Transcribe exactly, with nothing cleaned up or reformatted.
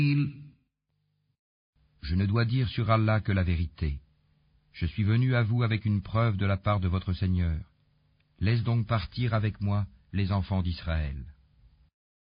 Je ne dois dire sur Allah que la vérité. Je suis venu à vous avec une preuve de la part de votre Seigneur. Laisse donc partir avec moi les enfants d'Israël.